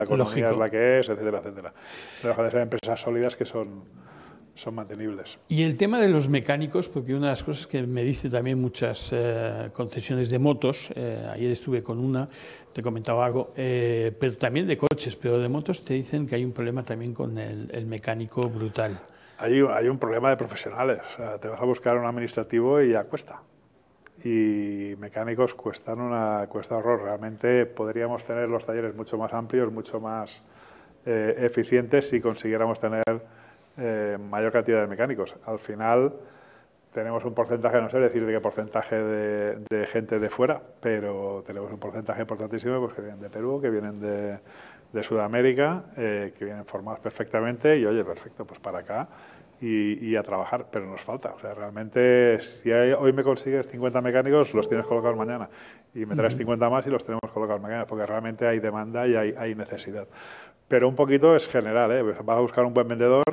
economía Lógico. es la que es, etcétera, etcétera. No dejan de ser empresas sólidas que son mantenibles. Y el tema de los mecánicos, porque una de las cosas que me dice también muchas concesiones de motos, ayer estuve con una, te comentaba algo, pero también de coches, pero de motos te dicen que hay un problema también con el mecánico brutal. Hay un problema de profesionales. O sea, te vas a buscar un administrativo y ya cuesta. Y mecánicos cuesta horror. Realmente podríamos tener los talleres mucho más amplios, mucho más eficientes si consiguiéramos tener mayor cantidad de mecánicos. Al final tenemos un porcentaje, no sé decir de qué porcentaje de gente de fuera, pero tenemos un porcentaje importantísimo pues, que vienen de Perú, que vienen de Sudamérica, que vienen formados perfectamente y oye, perfecto, pues para acá y a trabajar, pero nos falta. O sea, realmente si hoy me consigues 50 mecánicos, los tienes colocados mañana y me traes 50 más y los tenemos colocados mañana, porque realmente hay demanda y hay necesidad. Pero un poquito es general, ¿eh? Vas a buscar un buen vendedor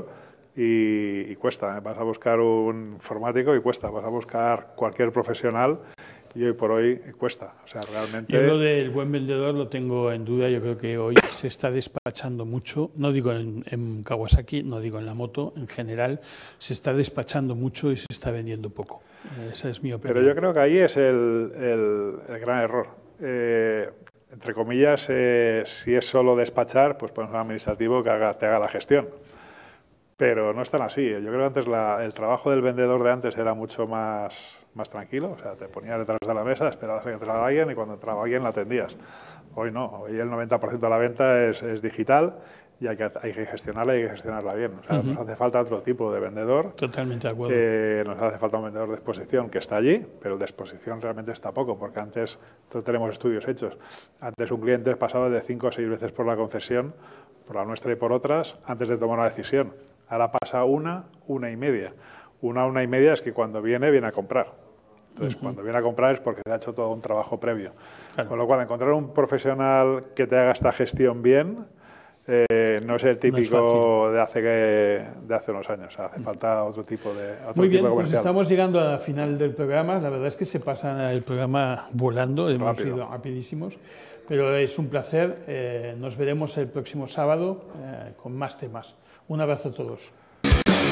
y cuesta, ¿eh? Vas a buscar un informático y cuesta, vas a buscar cualquier profesional y hoy por hoy cuesta. O sea, realmente... Yo lo del buen vendedor lo tengo en duda. Yo creo que hoy se está despachando mucho, no digo en Kawasaki, no digo en la moto, en general, se está despachando mucho y se está vendiendo poco. Esa es mi opinión. Pero yo creo que ahí es el gran error. Entre comillas, si es solo despachar, pues pones un administrativo que te haga la gestión. Pero no es tan así. Yo creo que antes el trabajo del vendedor de antes era mucho más tranquilo. O sea, te ponías detrás de la mesa, esperabas a que entrara alguien y cuando entraba alguien la atendías. Hoy no. Hoy el 90% de la venta es digital y hay que gestionarla y hay que gestionarla bien. O sea, nos hace falta otro tipo de vendedor. Totalmente de acuerdo. Nos hace falta un vendedor de exposición que está allí, pero el de exposición realmente está poco, porque antes, todos tenemos estudios hechos. Antes un cliente pasaba de 5 o 6 veces por la concesión, por la nuestra y por otras, antes de tomar una decisión. Ahora pasa una y media. Una y media es que cuando viene a comprar. Entonces, cuando viene a comprar es porque se ha hecho todo un trabajo previo. Claro. Con lo cual, encontrar un profesional que te haga esta gestión bien no es el típico de hace unos años. O sea, hace falta otro tipo de Muy bien, pues estamos llegando al final del programa. La verdad es que se pasa el programa volando, hemos sido rapidísimos. Pero es un placer. Nos veremos el próximo sábado con más temas. Un abrazo a todos.